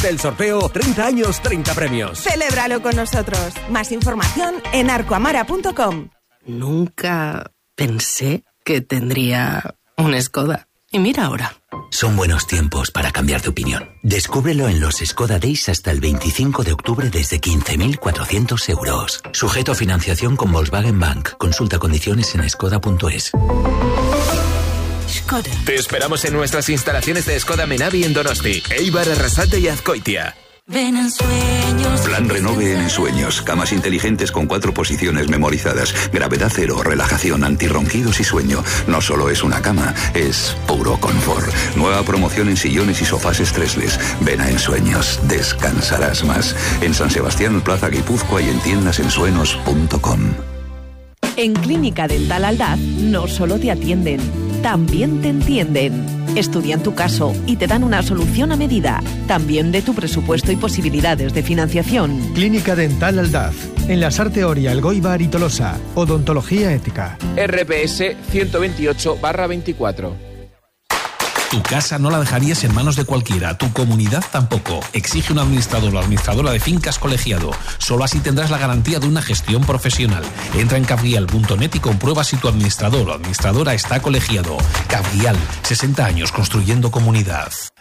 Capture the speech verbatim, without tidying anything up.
Del sorteo treinta años, treinta premios. Celébralo con nosotros. Más información en arcoamara punto com. Nunca pensé que tendría un Skoda. Y mira ahora. Son buenos tiempos para cambiar de opinión. Descúbrelo en los Skoda Days hasta el veinticinco de octubre desde quince mil cuatrocientos euros. Sujeto a financiación con Volkswagen Bank. Consulta condiciones en skoda punto es. Skoda. Te esperamos en nuestras instalaciones de Skoda Menavi en Donosti, Eibar, Arrasate y Azkoitia. Ven en sueños. Plan Renove en Ensueños. Camas inteligentes con cuatro posiciones memorizadas. Gravedad cero, relajación, antirronquidos y sueño. No solo es una cama, es puro confort. Nueva promoción en sillones y sofás estresles. Ven a Ensueños. Descansarás más. En San Sebastián, Plaza Guipúzcoa y en tiendas ensuenos punto com. En Clínica Dental Aldaz no solo te atienden, también te entienden. Estudian tu caso y te dan una solución a medida, también de tu presupuesto y posibilidades de financiación. Clínica Dental Aldaz, en la Sarteoria, Elgoibar y Tolosa. Odontología ética. R P S ciento veintiocho barra veinticuatro. Tu casa no la dejarías en manos de cualquiera, tu comunidad tampoco. Exige un administrador o administradora de fincas colegiado. Solo así tendrás la garantía de una gestión profesional. Entra en cafguial punto net y comprueba si tu administrador o administradora está colegiado. Cafguial, sesenta años construyendo comunidad.